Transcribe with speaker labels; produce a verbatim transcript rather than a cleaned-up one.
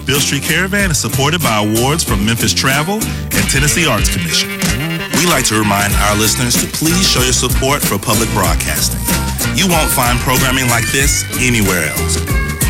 Speaker 1: Beale Street Caravan is supported by awards from Memphis Travel and Tennessee Arts Commission. We like to remind our listeners to please show your support for public broadcasting. You won't find programming like this anywhere else.